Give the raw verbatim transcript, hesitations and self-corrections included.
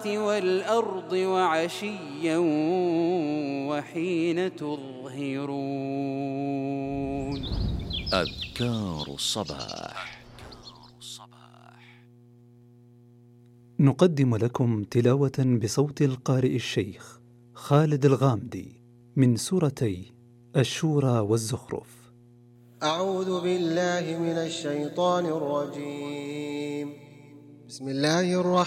السماوات والأرض وعشيا وحين تظهرون. أذكار الصباح. نقدم لكم تلاوة بصوت القارئ الشيخ خالد الغامدي من سورتي الشورى والزخرف. أعوذ بالله من الشيطان الرجيم. بسم الله الرحمن